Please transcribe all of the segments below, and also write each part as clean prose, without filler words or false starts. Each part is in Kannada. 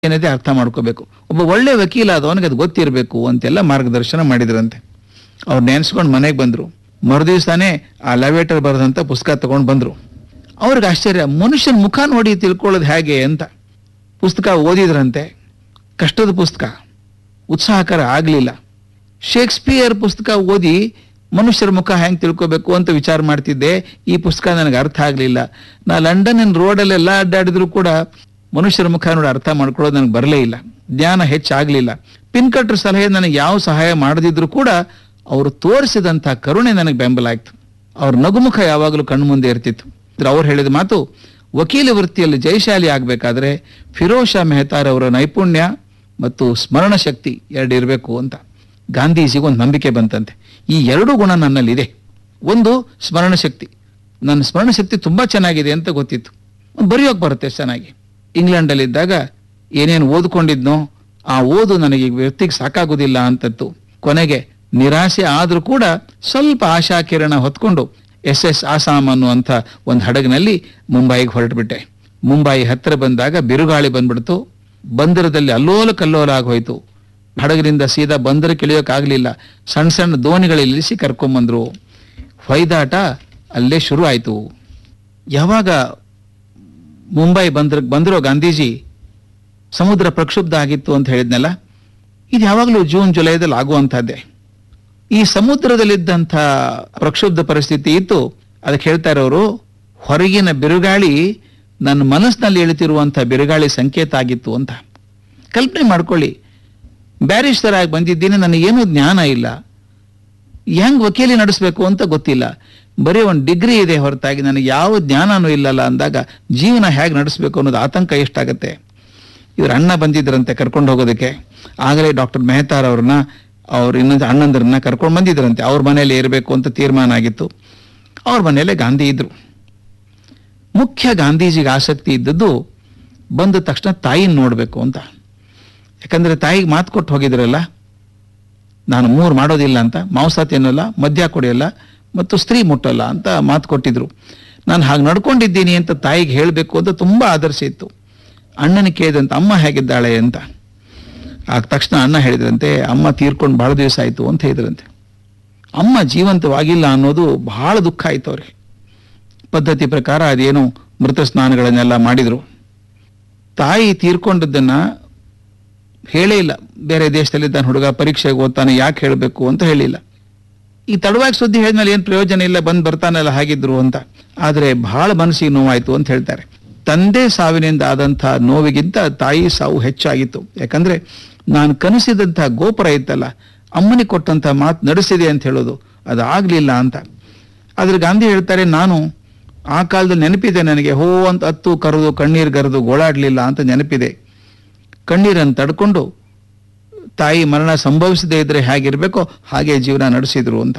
ಏನಿದೆ ಅರ್ಥ ಮಾಡ್ಕೋಬೇಕು. ಒಬ್ಬ ಒಳ್ಳೆ ವಕೀಲ ಆದವನಿಗೆ ಅದು ಗೊತ್ತಿರಬೇಕು ಅಂತೆಲ್ಲ ಮಾರ್ಗದರ್ಶನ ಮಾಡಿದ್ರಂತೆ. ಅವ್ರು ನೆನೆಸ್ಕೊಂಡು ಮನೆಗೆ ಬಂದರು. ಮರುದಿವ್ಸನೇ ಆ ಲವೇಟರ್ ಬರೆದಂಥ ಪುಸ್ತಕ ತಗೊಂಡು ಬಂದರು. ಅವ್ರಿಗೆ ಆಶ್ಚರ್ಯ, ಮನುಷ್ಯನ ಮುಖ ನೋಡಿ ತಿಳ್ಕೊಳ್ಳೋದು ಹೇಗೆ ಅಂತ. ಪುಸ್ತಕ ಓದಿದ್ರಂತೆ. ಕಷ್ಟದ ಪುಸ್ತಕ, ಉತ್ಸಾಹಕರ ಆಗಲಿಲ್ಲ. ಶೇಕ್ಸ್ಪಿಯರ್ ಪುಸ್ತಕ ಓದಿ ಮನುಷ್ಯರ ಮುಖ ಹೆಂಗೆ ತಿಳ್ಕೋಬೇಕು ಅಂತ ವಿಚಾರ ಮಾಡ್ತಿದ್ದೆ. ಈ ಪುಸ್ತಕ ನನಗೆ ಅರ್ಥ ಆಗಲಿಲ್ಲ. ನಾ ಲಂಡನ್ನಿನ ರೋಡಲ್ಲೆಲ್ಲ ಅಡ್ಡಾಡಿದ್ರು ಕೂಡ ಮನುಷ್ಯರ ಮುಖ ನೋಡಿ ಅರ್ಥ ಮಾಡ್ಕೊಳ್ಳೋದು ನನಗೆ ಬರಲೇ ಇಲ್ಲ. ಜ್ಞಾನ ಹೆಚ್ಚಾಗಲಿಲ್ಲ. ಪಿನ್ಕಟ್ರ ಸಲಹೆ ನನಗೆ ಯಾವ ಸಹಾಯ ಮಾಡದಿದ್ರು ಕೂಡ ಅವರು ತೋರಿಸಿದಂಥ ಕರುಣೆ ನನಗೆ ಬೆಂಬಲ ಆಯ್ತು. ಅವ್ರ ನಗುಮುಖ ಯಾವಾಗಲೂ ಕಣ್ಣು ಮುಂದೆ ಇರ್ತಿತ್ತು. ಅವ್ರು ಹೇಳಿದ ಮಾತು, ವಕೀಲ ವೃತ್ತಿಯಲ್ಲಿ ಜಯಶಾಲಿ ಆಗಬೇಕಾದ್ರೆ ಫಿರೋಜ್ ಶಾ ಮೆಹತಾರವರ ನೈಪುಣ್ಯ ಮತ್ತು ಸ್ಮರಣ ಶಕ್ತಿ ಎರಡು ಇರಬೇಕು ಅಂತ ಗಾಂಧೀಜಿಗೆ ಒಂದು ನಂಬಿಕೆ ಬಂತಂತೆ. ಈ ಎರಡೂ ಗುಣ ನನ್ನಲ್ಲಿದೆ. ಒಂದು, ಸ್ಮರಣ ಶಕ್ತಿ. ನನ್ನ ಸ್ಮರಣ ಶಕ್ತಿ ತುಂಬ ಚೆನ್ನಾಗಿದೆ ಅಂತ ಗೊತ್ತಿತ್ತು. ಬರೆಯೋಕೆ ಬರುತ್ತೆ ಚೆನ್ನಾಗಿ. ಇಂಗ್ಲೆಂಡಲ್ಲಿದ್ದಾಗ ಏನೇನು ಓದ್ಕೊಂಡಿದ್ನೋ ಆ ಓದು ನನಗೆ ವ್ಯಕ್ತಿಗೆ ಸಾಕಾಗೋದಿಲ್ಲ ಅಂತತ್ತು. ಕೊನೆಗೆ ನಿರಾಸೆ ಆದರೂ ಕೂಡ ಸ್ವಲ್ಪ ಆಶಾಕಿರಣ ಹೊತ್ಕೊಂಡು SS ಆಸಾಮ್ ಅನ್ನುವಂಥ ಒಂದು ಹಡಗಿನಲ್ಲಿ ಮುಂಬೈಗೆ ಹೊರಟುಬಿಟ್ಟೆ. ಮುಂಬೈ ಹತ್ತಿರ ಬಂದಾಗ ಬಿರುಗಾಳಿ ಬಂದ್ಬಿಡ್ತು. ಬಂದರದಲ್ಲಿ ಅಲ್ಲೋಲ ಕಲ್ಲೋಲ ಆಗೋಯ್ತು. ಹಡಗಿನಿಂದ ಸೀದಾ ಬಂದರಕ್ಕೆ ಇಳಿಯೋಕ್ಕಾಗಲಿಲ್ಲ. ಸಣ್ಣ ಸಣ್ಣ ದೋಣಿಗಳಲ್ಲಿ ಇಳಿಸಿ ಕರ್ಕೊಂಬಂದರು. ಹೊಯ್ದಾಟ ಅಲ್ಲೇ ಶುರು ಆಯಿತು. ಯಾವಾಗ ಮುಂಬೈ ಬಂದಿರೋ ಗಾಂಧೀಜಿ ಸಮುದ್ರ ಪ್ರಕ್ಷುಬ್ಧ ಆಗಿತ್ತು ಅಂತ ಹೇಳಿದ್ನಲ್ಲ, ಇದು ಯಾವಾಗಲೂ ಜೂನ್ ಜುಲೈದಲ್ಲಿ ಆಗುವಂಥದ್ದೇ. ಈ ಸಮುದ್ರದಲ್ಲಿದ್ದಂಥ ಪ್ರಕ್ಷುಬ್ಧ ಪರಿಸ್ಥಿತಿ ಇತ್ತು. ಅದಕ್ಕೆ ಹೇಳ್ತಾರೆ ಅವರು, ಹೊರಗಿನ ಬಿರುಗಾಳಿ ನನ್ನ ಮನಸ್ಸಿನಲ್ಲಿ ಇಳಿತಿರುವಂಥ ಬಿರುಗಾಳಿ ಸಂಕೇತ ಆಗಿತ್ತು ಅಂತ. ಕಲ್ಪನೆ ಮಾಡ್ಕೊಳ್ಳಿ, ಬ್ಯಾರಿಸ್ಟರ್ ಆಗಿ ಬಂದಿದ್ದೀನಿ, ನನಗೇನೂ ಜ್ಞಾನ ಇಲ್ಲ, ಹೆಂಗೆ ವಕೀಲಿ ನಡೆಸಬೇಕು ಅಂತ ಗೊತ್ತಿಲ್ಲ, ಬರೀ ಒಂದು ಡಿಗ್ರಿ ಇದೆ ಹೊರತಾಗಿ ನನಗೆ ಯಾವ ಜ್ಞಾನನೂ ಇಲ್ಲಲ್ಲ ಅಂದಾಗ ಜೀವನ ಹೇಗೆ ನಡೆಸಬೇಕು ಅನ್ನೋದು ಆತಂಕ ಎಷ್ಟಾಗತ್ತೆ. ಇವ್ರ ಅಣ್ಣ ಬಂದಿದ್ರಂತೆ ಕರ್ಕೊಂಡು ಹೋಗೋದಕ್ಕೆ. ಆಗಲೇ ಡಾಕ್ಟರ್ ಮೆಹತಾರ್ ಅವ್ರನ್ನ, ಅವ್ರ ಇನ್ನೊಂದು ಅಣ್ಣಂದ್ರನ್ನ ಕರ್ಕೊಂಡು ಬಂದಿದ್ರಂತೆ. ಅವ್ರ ಮನೆಯಲ್ಲಿ ಇರಬೇಕು ಅಂತ ತೀರ್ಮಾನ ಆಗಿತ್ತು. ಅವ್ರ ಮನೆಯಲ್ಲೇ ಗಾಂಧಿ ಇದ್ರು. ಮುಖ್ಯ ಗಾಂಧೀಜಿಗೆ ಆಸಕ್ತಿ ಇದ್ದದ್ದು ಬಂದ ತಕ್ಷಣ ತಾಯಿನ ನೋಡಬೇಕು ಅಂತ. ಯಾಕಂದರೆ ತಾಯಿಗೆ ಮಾತು ಕೊಟ್ಟು ಹೋಗಿದ್ರಲ್ಲ, ನಾನು 3 ಮಾಡೋದಿಲ್ಲ ಅಂತ, ಮಾಂಸ ತಿನ್ನಲ್ಲ, ಮದ್ಯ ಕುಡಿಯಲ್ಲ ಮತ್ತು ಸ್ತ್ರೀ ಮುಟ್ಟಲ್ಲ ಅಂತ ಮಾತು ಕೊಟ್ಟಿದ್ರು. ನಾನು ಹಾಗೆ ನಡ್ಕೊಂಡಿದ್ದೀನಿ ಅಂತ ತಾಯಿಗೆ ಹೇಳಬೇಕು ಅಂತ ತುಂಬ ಆದರ್ಶ ಇತ್ತು. ಅಣ್ಣನ ಕೇಳಿದಂತೆ, ಅಮ್ಮ ಹೇಗಿದ್ದಾಳೆ ಅಂತ. ಆಗ ತಕ್ಷಣ ಅಣ್ಣ ಹೇಳಿದ್ರಂತೆ, ಅಮ್ಮ ತೀರ್ಕೊಂಡು ಬಹಳ ದಿವಸ ಆಯಿತು ಅಂತ ಹೇಳಿದ್ರಂತೆ. ಅಮ್ಮ ಜೀವಂತವಾಗಿಲ್ಲ ಅನ್ನೋದು ಬಹಳ ದುಃಖ ಆಯಿತು ಅವ್ರಿಗೆ. ಪದ್ಧತಿ ಪ್ರಕಾರ ಅದೇನು ಮೃತ ಸ್ನಾನಗಳನ್ನೆಲ್ಲ ಮಾಡಿದರು. ತಾಯಿ ತೀರ್ಕೊಂಡದ್ದನ್ನು ಹೇಳೇ ಇಲ್ಲ. ಬೇರೆ ದೇಶದಲ್ಲಿದ್ದಾನೆ ಹುಡುಗ, ಪರೀಕ್ಷೆಗೆ ಓದ್ತಾನೆ, ಯಾಕೆ ಹೇಳಬೇಕು ಅಂತ ಹೇಳಿಲ್ಲ. ಈ ತಡವಾಗಿ ಸುದ್ದಿ ಹೇಳಿದ್ಮೇಲೆ ಏನು ಪ್ರಯೋಜನ ಇಲ್ಲ, ಬರ್ತಾನಲ್ಲ ಹಾಗಿದ್ರು ಅಂತ. ಆದರೆ ಬಹಳ ಮನಸ್ಸಿಗೆ ನೋವಾಯಿತು ಅಂತ ಹೇಳ್ತಾರೆ. ತಂದೆ ಸಾವಿನಿಂದ ಆದಂಥ ನೋವಿಗಿಂತ ತಾಯಿ ಸಾವು ಹೆಚ್ಚಾಗಿತ್ತು. ಯಾಕಂದರೆ ನಾನು ಕನಸಿದಂಥ ಗೋಪುರ ಇತ್ತಲ್ಲ, ಅಮ್ಮನಿಗೆ ಕೊಟ್ಟಂಥ ಮಾತು ನಡೆಸಿದೆ ಅಂತ ಹೇಳೋದು ಅದು ಆಗಲಿಲ್ಲ ಅಂತ. ಆದರೆ ಗಾಂಧಿ ಹೇಳ್ತಾರೆ, ನಾನು ಆ ಕಾಲದಲ್ಲಿ ನೆನಪಿದೆ ನನಗೆ, ಹೋ ಅಂತ ಹತ್ತು ಕರೆದು ಕಣ್ಣೀರು ಗರೆದು ಗೋಳಾಡಲಿಲ್ಲ ಅಂತ ನೆನಪಿದೆ. ಕಣ್ಣೀರನ್ನು ತಡ್ಕೊಂಡು ತಾಯಿ ಮರಣ ಸಂಭವಿಸದೇ ಇದ್ರೆ ಹೇಗಿರಬೇಕೋ ಹಾಗೆ ಜೀವನ ನಡೆಸಿದ್ರು ಅಂತ.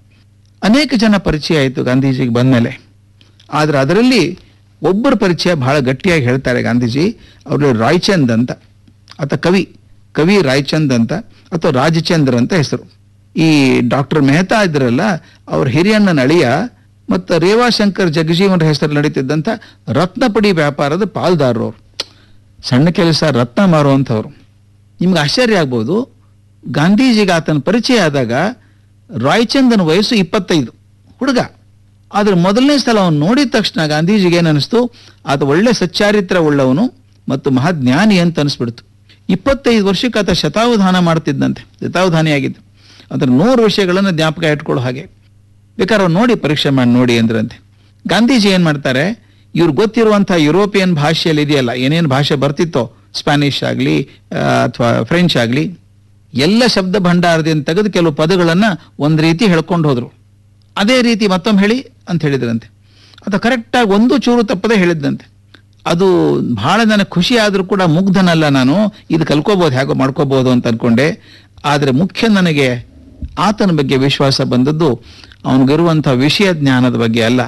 ಅನೇಕ ಜನ ಪರಿಚಯ ಆಯಿತು ಗಾಂಧೀಜಿಗೆ ಬಂದಮೇಲೆ. ಆದರೆ ಅದರಲ್ಲಿ ಒಬ್ಬರ ಪರಿಚಯ ಬಹಳ ಗಟ್ಟಿಯಾಗಿ ಹೇಳ್ತಾರೆ ಗಾಂಧೀಜಿ. ಅವರು ರಾಯ್ಚಂದ್ ಅಂತ, ಆತ ಕವಿ ರಾಯ್ಚಂದ್ ಅಂತ ಅಥವಾ ರಾಜಚಂದ್ರ ಅಂತ ಹೆಸರು. ಈ ಡಾಕ್ಟರ್ ಮೆಹ್ತಾ ಇದ್ರಲ್ಲ, ಅವ್ರ ಹಿರಿಯಣ್ಣನ ಅಳಿಯ ಮತ್ತು ರೇವಾಶಂಕರ್ ಜಗಜೀವನ್ ಹೆಸರು ನಡೀತಿದ್ದಂಥ ರತ್ನಪಡಿ ವ್ಯಾಪಾರದ ಪಾಲ್ದಾರರು ಅವರು. ಸಣ್ಣ ಕೆಲಸ ರತ್ನ ಮಾರುವಂಥವ್ರು. ನಿಮ್ಗೆ ಆಶ್ಚರ್ಯ ಆಗ್ಬೋದು, ಗಾಂಧೀಜಿಗೆ ಆತನ ಪರಿಚಯ ಆದಾಗ ರಾಯ್ಚಂದನ ವಯಸ್ಸು 25 ಹುಡುಗ. ಆದರೆ ಮೊದಲನೇ ಸಲ ಅವನು ನೋಡಿದ ತಕ್ಷಣ ಗಾಂಧೀಜಿಗೆ ಏನನ್ನಿಸ್ತು, ಆತ ಒಳ್ಳೆ ಸಚ್ಚಾರಿತ್ರ ಉಳ್ಳವನು ಮತ್ತು ಮಹಾಜ್ಞಾನಿ ಅಂತ ಅನಿಸ್ಬಿಡ್ತು. 25 ವರ್ಷಕ್ಕೆ ಆತ ಶತಾವಧಾನ ಮಾಡ್ತಿದ್ದಂತೆ, ಶತಾವಧಾನಿಯಾಗಿದ್ದು. ಅದರ 100 ವಿಷಯಗಳನ್ನು ಜ್ಞಾಪಕ ಇಟ್ಕೊಳ್ಳೋ ಹಾಗೆ. ಬೇಕಾದ್ರೆ ಅವ್ರು ನೋಡಿ ಪರೀಕ್ಷೆ ಮಾಡಿ ನೋಡಿ ಅಂದ್ರಂತೆ. ಗಾಂಧೀಜಿ ಏನು ಮಾಡ್ತಾರೆ, ಇವ್ರು ಗೊತ್ತಿರುವಂಥ ಯುರೋಪಿಯನ್ ಭಾಷೆಯಲ್ಲಿ ಇದೆಯಲ್ಲ, ಏನೇನು ಭಾಷೆ ಬರ್ತಿತ್ತೋ, ಸ್ಪ್ಯಾನಿಷ್ ಆಗಲಿ ಅಥವಾ ಫ್ರೆಂಚ್ ಆಗಲಿ, ಎಲ್ಲ ಶಬ್ದ ಭಂಡಾರದಿಂದ ತೆಗೆದು ಕೆಲವು ಪದಗಳನ್ನು ಒಂದು ರೀತಿ ಹೇಳ್ಕೊಂಡು ಹೋದರು. ಅದೇ ರೀತಿ ಮತ್ತೊಮ್ಮೆ ಹೇಳಿ ಅಂತ ಹೇಳಿದ್ರಂತೆ. ಅದು ಕರೆಕ್ಟಾಗಿ ಒಂದು ಚೂರು ತಪ್ಪದೆ ಹೇಳಿದ್ದಂತೆ. ಅದು ಬಹಳ ನನಗೆ ಖುಷಿ ಆದರೂ ಕೂಡ ಮುಗ್ಧನಲ್ಲ ನಾನು, ಇದು ಕಲ್ಕೋಬೋದು, ಹೇಗೋ ಮಾಡ್ಕೋಬೋದು ಅಂತ ಅಂದ್ಕೊಂಡೆ. ಆದರೆ ಮುಖ್ಯ ನನಗೆ ಆತನ ಬಗ್ಗೆ ವಿಶ್ವಾಸ ಬಂದದ್ದು ಅವನಿಗಿರುವಂಥ ವಿಷಯ ಜ್ಞಾನದ ಬಗ್ಗೆ ಅಲ್ಲ.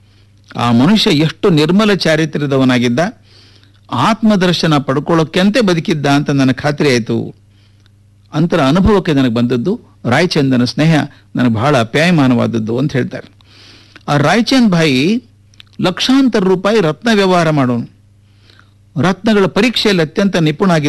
ಆ ಮನುಷ್ಯ ಎಷ್ಟು ನಿರ್ಮಲ ಚಾರಿತ್ರ್ಯದವನಾಗಿದ್ದ, ಆತ್ಮದರ್ಶನ ಪಡ್ಕೊಳ್ಳೋಕ್ಕೆಂತೆ ಬದುಕಿದ್ದ ಅಂತ ನನಗೆ ಖಾತ್ರಿ ಆಯಿತು. ಅಂತರ ಅನುಭವಕ್ಕೆ ನನಗೆ ಬಂದದ್ದು ರಾಯ್ಚಂದನ ಸ್ನೇಹ ನನಗೆ ಬಹಳ ಅಪ್ಯಾಯಮಾನವಾದದ್ದು ಅಂತ ಹೇಳ್ತಾರೆ. ಆ ರಾಯ್ಚಂದ್ ಭಾಯಿ ಲಕ್ಷಾಂತರ ರೂಪಾಯಿ ರತ್ನ ವ್ಯವಹಾರ ಮಾಡೋನು. ರತ್ನಗಳ ಪರೀಕ್ಷೆಯಲ್ಲಿ ಅತ್ಯಂತ ನಿಪುಣ